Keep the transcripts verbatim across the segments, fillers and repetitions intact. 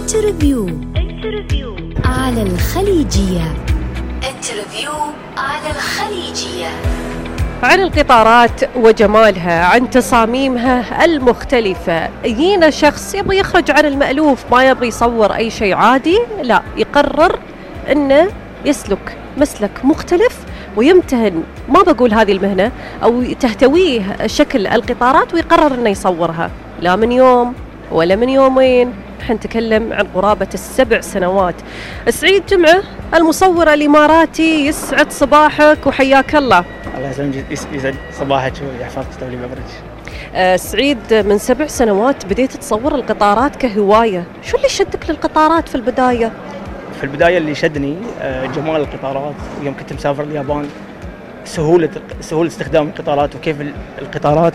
انترفيو انترفيو على الخليجية. انترفيو على الخليجية عن القطارات وجمالها، عن تصاميمها المختلفة. يجينا شخص يبغى يخرج عن المألوف، ما يبغى يصور أي شيء عادي، لا، يقرر أنه يسلك مسلك مختلف ويمتهن، ما بقول هذه المهنة أو تهتويه شكل القطارات، ويقرر أنه يصورها، لا من يوم ولا من يومين. نحن نتكلم عن قرابة السبع سنوات. سعيد جمعة المصور الإماراتي، يسعد صباحك وحياك الله. الله يسلمك، يسعد صباحك ويحفظك تولي ببرج. آه سعيد، من سبع سنوات بديت تصور القطارات كهواية، شو اللي شدك للقطارات في البداية؟ في البداية اللي شدني جمال القطارات، يوم كنت مسافر اليابان، سهولة سهولة استخدام القطارات وكيف القطارات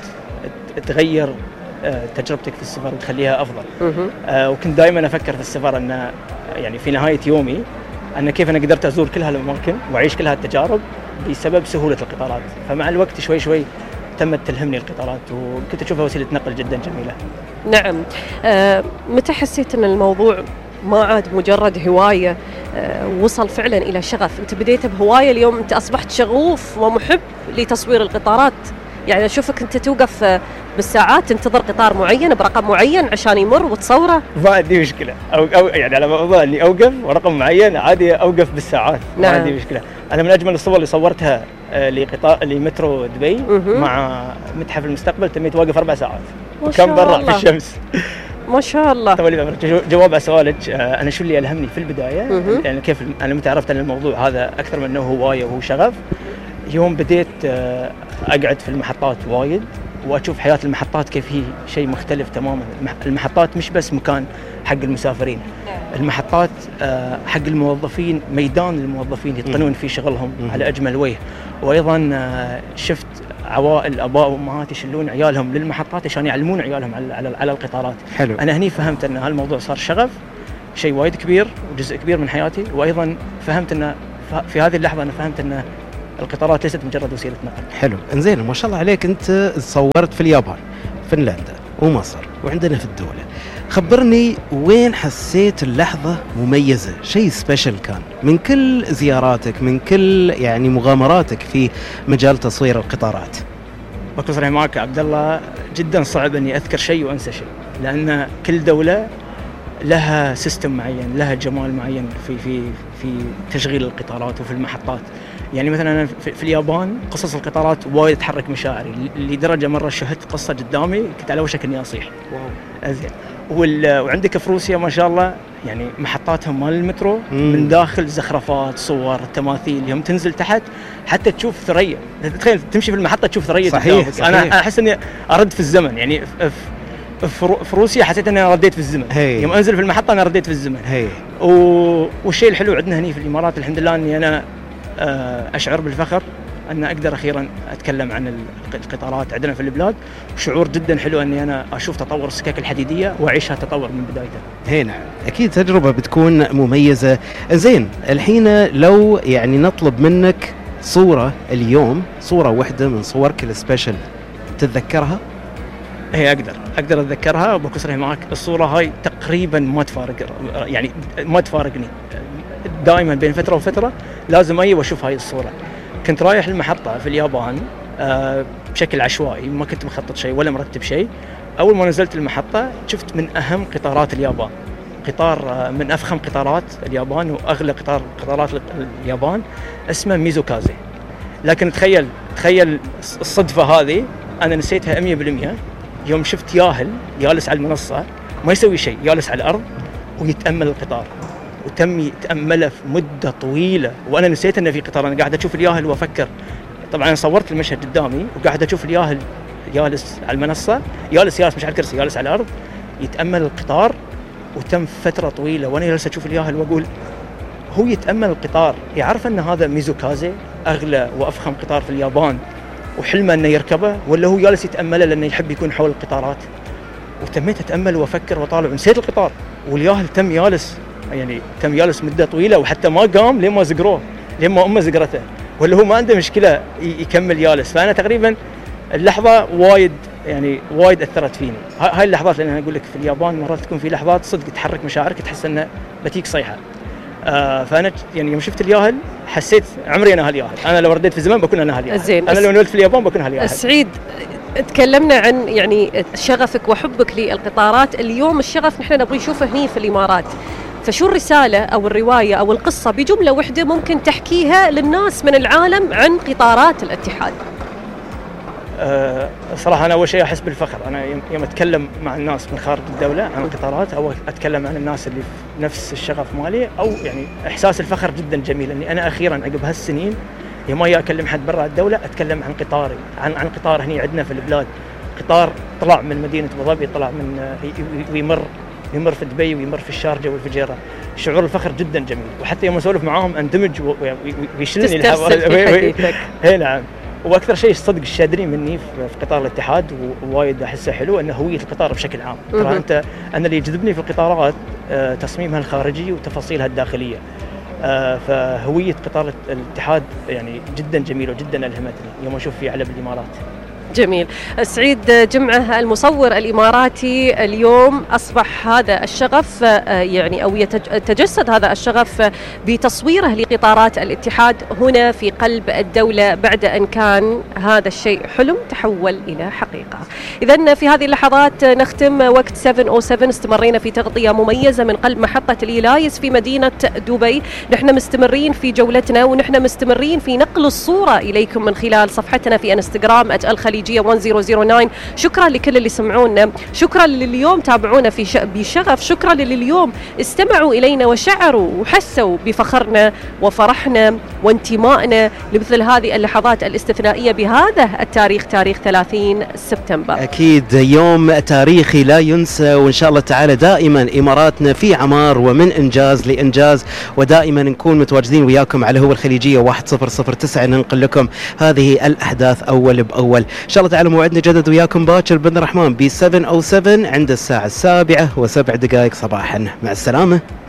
تغير تجربتك في السفر وتخليها أفضل. آه وكنت دائما أفكر في السفر أن يعني في نهاية يومي أن كيف أنا قدرت أزور كل هالأماكن وأعيش كل هالتجارب بسبب سهولة القطارات. فمع الوقت شوي شوي تمت تلهمني القطارات وكنت أشوفها وسيلة نقل جدا جميلة. نعم. آه متى حسيت أن الموضوع ما عاد مجرد هواية، آه وصل فعلا إلى شغف؟ أنت بديت بهواية، اليوم أنت أصبحت شغوف ومحب لتصوير القطارات. يعني أشوفك أنت توقف بالساعات تنتظر قطار معين برقم معين عشان يمر وتصوره. ما عندي مشكلة، أو, أو يعني على موضوع إني أوقف ورقم معين عادي أوقف بالساعات. نعم. ما عندي مشكلة. أنا من أجمل الصور اللي صورتها لقطار لمترو دبي مه. مع متحف المستقبل، تميت واقف أربع ساعات وكان برا في الشمس. ما شاء الله. طبعا جواب على سؤالك، أنا شو اللي ألهمني في البداية؟ مه. يعني كيف أنا متى عرفت أن الموضوع هذا أكثر من أنه هواية وهو شغف؟ يوم بديت أقعد في المحطات وايد وأشوف حياة المحطات كيف هي شيء مختلف تماما. المحطات مش بس مكان حق المسافرين، المحطات حق الموظفين، ميدان الموظفين يتقنون فيه شغلهم على أجمل وجه. وأيضا شفت عوائل أباء وأمهات يشلون عيالهم للمحطات عشان يعلمون عيالهم على على القطارات. حلو. أنا هني فهمت أن هالموضوع صار شغف، شيء وايد كبير وجزء كبير من حياتي. وأيضا فهمت أن في هذه اللحظة أنا فهمت أن القطارات ليست مجرد وسيلة نقل. حلو، انزين، ما شاء الله عليك. انت صورت في اليابان، فنلندا، ومصر، وعندنا في الدولة. خبرني وين حسيت اللحظة مميزة، شيء سبيشل كان من كل زياراتك، من كل يعني مغامراتك في مجال تصوير القطارات؟ بكون صريح معك عبد الله، جدا صعب اني اذكر شيء وانسى شيء، لان كل دولة لها سيستم معين، لها جمال معين في في في تشغيل القطارات وفي المحطات. يعني مثلا أنا في اليابان قصص القطارات وايد تحرك مشاعري لدرجة مرة شهدت قصة قدامي كنت على وشك إني أصيح. واو. أزين. وعندك في روسيا ما شاء الله يعني محطاتهم مال المترو مم. من داخل زخرفات، صور، تماثيل، يوم تنزل تحت حتى تشوف ثريا. تخيل تمشي في المحطة تشوف ثريا. صحيح, صحيح. أنا أحس إني أرد في الزمن. يعني في روسيا حسيت إني رديت في الزمن. هي. يوم أنزل في المحطة أنا رديت في الزمن. هي. والشيء الحلو عندنا هني في الإمارات الحمد لله إني أنا أشعر بالفخر أن أقدر أخيراً أتكلم عن القطارات عندنا في البلاد، وشعور جداً حلو أني أنا أشوف تطور السكك الحديدية وأعيشها تطور من بدايته. هنا أكيد تجربة بتكون مميزة. زين، الحين لو يعني نطلب منك صورة اليوم، صورة واحدة من صورك السبيشل تتذكرها؟ هي أقدر أقدر أتذكرها وبكون صريح معك. الصورة هاي تقريباً ما تفارق، يعني ما تفارقني دائما بين فترة وفترة لازم أي وأشوف هاي الصورة. كنت رايح المحطة في اليابان آه بشكل عشوائي، ما كنت مخطط شيء ولا مرتب شيء. أول ما نزلت المحطة شفت من أهم قطارات اليابان، قطار آه من أفخم قطارات اليابان وأغلى قطار قطارات اليابان، اسمه ميزوكازي. لكن تخيل تخيل الصدفة هذه أنا نسيتها مية بالمية يوم شفت ياهل جالس على المنصة ما يسوي شيء، جالس على الأرض ويتأمل القطار، وتم يتأمله في مدة طويلة. وأنا نسيت أنه في قطار، أنا قاعد أشوف الياهل وأفكر. طبعاً صورت المشهد قدامي وقاعد أشوف الياهل جالس على المنصة، جالس جالس مش على الكرسي، جالس على الأرض يتأمل القطار، وتم فترة طويلة وأنا جالس أشوف الياهل وأقول هو يتأمل القطار، يعرف أن هذا ميزوكازي أغلى وأفخم قطار في اليابان وحلمه أنه يركبه، ولا هو جالس يتأمله لأنه يحب يكون حول القطارات. وتميت أتأمل وأفكر وطالع ونسيت القطار، والياهل تم جالس يعني تم جالس مدة طويلة وحتى ما قام لين ما زقروه، لين ما أمه زقرته، ولا هو ما عنده مشكلة يكمل جالس. فأنا تقريبا اللحظة وايد يعني وايد اثرت فيني. هاي اللحظات اللي انا اقول لك في اليابان مرات تكون في لحظات صدق تحرك مشاعرك، تحس انه بتيك صيحه. آه فانا يعني يوم شفت الياهل حسيت عمري انا هالياهل، انا لو رديت في زمان بكون انا هالياهل. زين، انا لو نولت في اليابان بكون هالياهل. سعيد، تكلمنا عن يعني شغفك وحبك للقطارات، اليوم الشغف نحن نبغى نشوفه هني في الامارات، فشو الرسالة أو الرواية أو القصة بجملة واحدة ممكن تحكيها للناس من العالم عن قطارات الاتحاد؟ أه صراحة أنا أول شيء أحس بالفخر، أنا يوم أتكلم مع الناس من خارج الدولة عن القطارات أو أتكلم عن الناس اللي في نفس الشغف مالي، أو يعني إحساس الفخر جدا جميل إني أنا أخيرا عقب هالسنين يوم ما أكلم حد برا الدولة أتكلم عن قطاري، عن عن قطار هني عندنا في البلاد، قطار طلع من مدينة أبو ظبي، طلع من ويمر يمر في دبي ويمر في الشارجة والفجيرة. شعور الفخر جدا جميل، وحتى يوم أسولف معاهم أندمج ويشلني الهواء. هي نعم. واكثر شيء صدق الشادرين مني في قطار الاتحاد ووايد احسه حلو انه هويه القطار بشكل عام. ترى انت انا اللي يجذبني في القطارات تصميمها الخارجي وتفاصيلها الداخليه. فهويه قطار الاتحاد يعني جدا جميله وجدا الهمتني يوم اشوف في علم الامارات. جميل. سعيد جمعة المصور الإماراتي، اليوم أصبح هذا الشغف يعني أو يتجسد هذا الشغف بتصويره لقطارات الاتحاد هنا في قلب الدولة بعد أن كان هذا الشيء حلم تحول إلى حقيقة. إذن في هذه اللحظات نختم وقت سبعة أو سبعة، استمرينا في تغطية مميزة من قلب محطة الإيلايس في مدينة دبي. نحن مستمرين في جولتنا ونحن مستمرين في نقل الصورة إليكم من خلال صفحتنا في انستغرام الخليجية ألف وتسعة. شكرا لكل اللي سمعونا، شكرا للي اليوم تابعونا في ش... بشغف، شكرا للي اليوم استمعوا إلينا وشعروا وحسوا بفخرنا وفرحنا وانتمائنا لمثل هذه اللحظات الاستثنائية بهذا التاريخ، تاريخ ثلاثين سبتمبر. أكيد يوم تاريخي لا ينسى، وإن شاء الله تعالى دائما إماراتنا في عمار ومن إنجاز لإنجاز، ودائما نكون متواجدين وياكم على هو الخليجية واحد صفر صفر تسعة ننقل لكم هذه الأحداث أول بأول. إن شاء الله تعالى موعدنا جدد وياكم باكر بإذن الرحمن ب سبعة أو سبعة عند الساعة السابعة وسبع دقائق صباحا. مع السلامة.